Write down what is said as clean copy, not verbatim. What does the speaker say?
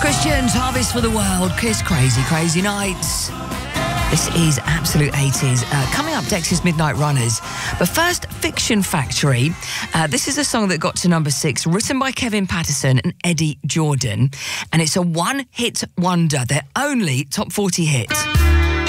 Christians, Harvest for the World, Kiss Crazy, Crazy Nights. This is absolute 80s. Coming up, Dexys Midnight Runners. But first, Fiction Factory. This is a song that got to number 6, written by Kevin Patterson and Eddie Jordan. And it's a one-hit wonder, their only top 40 hit.